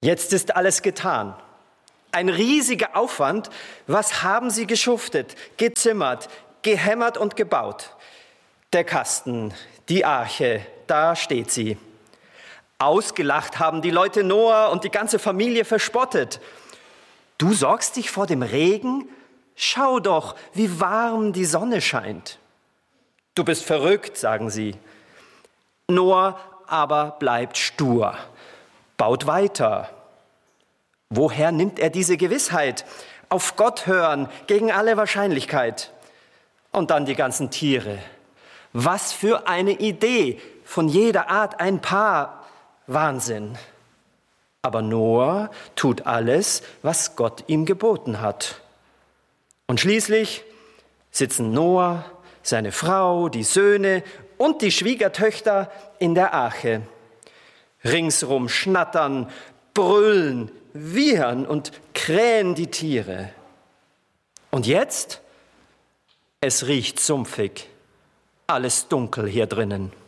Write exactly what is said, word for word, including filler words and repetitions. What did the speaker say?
Jetzt ist alles getan. Ein riesiger Aufwand. Was haben sie geschuftet, gezimmert, gehämmert und gebaut? Der Kasten, die Arche, da steht sie. Ausgelacht haben die Leute Noah und die ganze Familie verspottet. Du sorgst dich vor dem Regen? Schau doch, wie warm die Sonne scheint. Du bist verrückt, sagen sie. Noah aber bleibt stur, baut weiter. Woher nimmt er diese Gewissheit? Auf Gott hören, gegen alle Wahrscheinlichkeit. Und dann die ganzen Tiere. Was für eine Idee, von jeder Art ein Paar. Wahnsinn. Aber Noah tut alles, was Gott ihm geboten hat. Und schließlich sitzen Noah, seine Frau, die Söhne und die Schwiegertöchter in der Arche. Ringsrum schnattern, brüllen, wiehern und krähen die Tiere. Und jetzt? Es riecht sumpfig, alles dunkel hier drinnen.